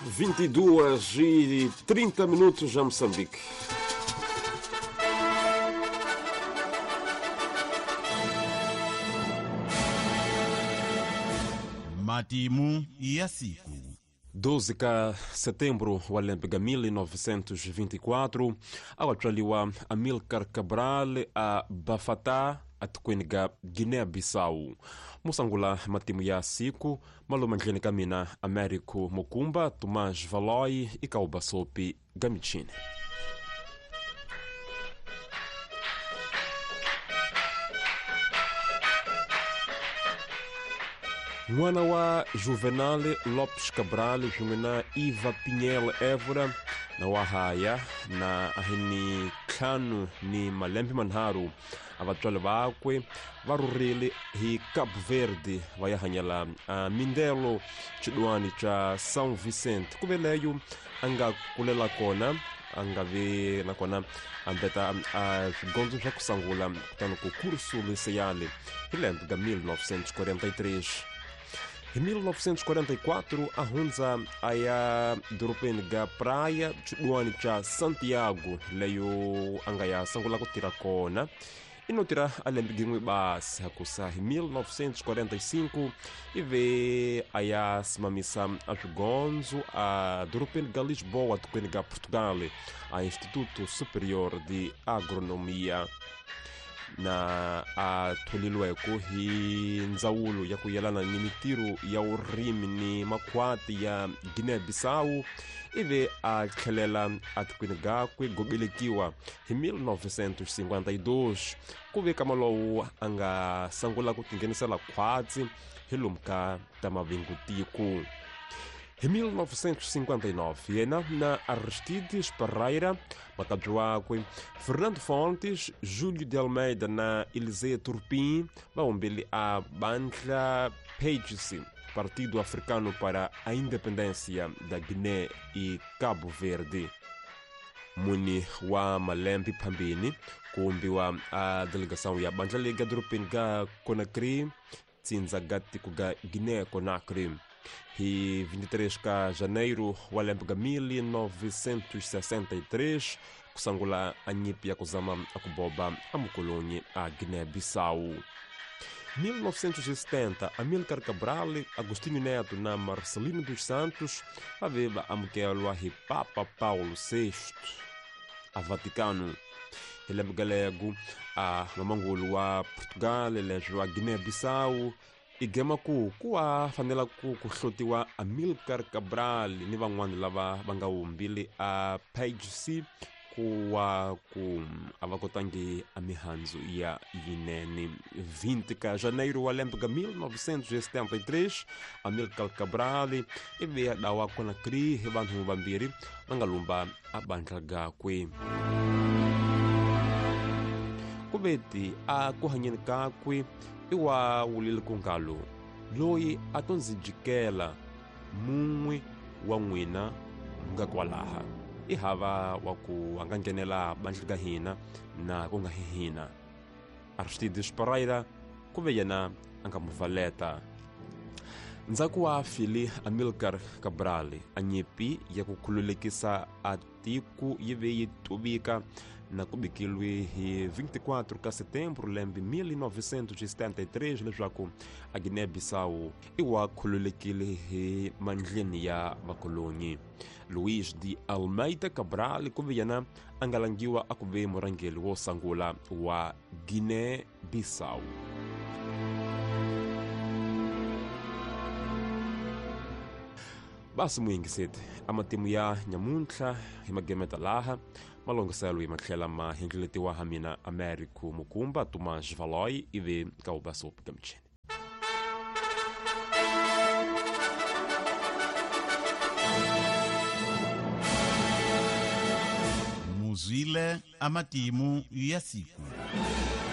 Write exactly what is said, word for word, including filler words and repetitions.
vinte e duas e trinta minutos a Moçambique. Matimu ya siku. doze de setembro wa lembe mil novecentos e vinte e quatro awatwaliwa Amilcar Cabral a Bafata atikweniga Guiné-Bissau. Musangula matimu ya siku maluma njeni kamina Américo Mukumba, Tomás Valói e Kauba Sopi Gamichine. Mwana wa Juvenal Lopes Cabral jumena Iva Pinhel Évora na wahaya na ahini klanu ni malembi manharu avatwala vakwe varurele hi Cabo Verde vayahanyala a Mindelo chidwani cha São Vicente kuveleyo anga kulela kona anga ve na kona ambeta a gonzo já kusangula kutano ku curso liceale hilembe mil novecentos e quarenta e três. Em mil novecentos e quarenta e quatro, a Hunza aya Durupenga praia chuduani cha Santiago leio angaya sangula kutira kona inotira alembigimwe basi hakusa em mil novecentos e quarenta e cinco e ve aya simamisa ajugonzo a Durupenga Lisboa tukweniga Portugal a Instituto Superior de Agronomia na atholilweko hi ndzawulo ya ku yelana ni mitiro ya urimi ni makwati ya Guiné-Bissau ive a tlhelela atikwini gakwe gobelekiwa hi mil novecentos e cinquenta e dois kuve kamalowu anga sangula ku tinghenisela khwatsi hi lomu ka ta mavingutiku. Em mil novecentos e cinquenta e nove, yena na Aristides Pereira, makabzi wakwe Fernando Fontes, Júlio de Almeida na Eliseu Turpin, vaombele a Bandla Pages, Partido Africano para a Independência da Guiné e Cabo Verde. Muni wa malembi pambini, kuombiwa a delegação ya Bandla Liga Turpin ga Conakry, tsinzagati kuga Guiné Conakry. E vinte e três de janeiro wa lembe mil novecentos e sessenta e três kusangula anyipi ya kuzama akuboba amukoloni a Guiné-Bissau. mil novecentos e setenta, Amilcar Cabral, Agostinho Neto na Marcelino dos Santos aveva amukelwa hi Papa Paulo sexto a Vaticano. Ele galego a mamangulu wa Portugal elejo a Guiné-Bissau igema ku kuwa fanela ku kuhlotiwa Amilcar Cabral ni van'wana lava va nga wumbile a Page C kuwa ku avakotangi a mihandzu ya yinene. vinte de janeiro wa lembe mil novecentos e setenta e três, Amilcar Cabral ive dawa Conakry hi vanhu vambirhi va nga lumba a bandla gakwe. Kuveti a kuhanyeni kakwe iwa wulile kungalo loyi atonzijikela mumwe wa n'wina nga kwalaha i hava wa ku angangenela bandla ga hina na ku nga hina. Aristides Pereira kuve yena anga muvaleta ndzhaku wa fili Amilcar Cabral anyipi ya ku khululekisa atiku yive yi tuvika na kubikilwe hi vinte e quatro de setembro lembe mil novecentos e setenta e três leswaku a Guiné-Bissau iwa khululekile hi mandleni ya vakolonyi. Luís de Almeida Cabral kuve yena angalangiwa akuve murangeli wo sangula wa Guiné-Bissau. Basi muingisete amatimu ya nyamuntlha hi magemeta laha malongiselo hi mathlela ma hindleletiwa hamina Américo Mukumba, Tomás Valói ive Kauba Sopi Gamichine. Muzile amatimu ya siku.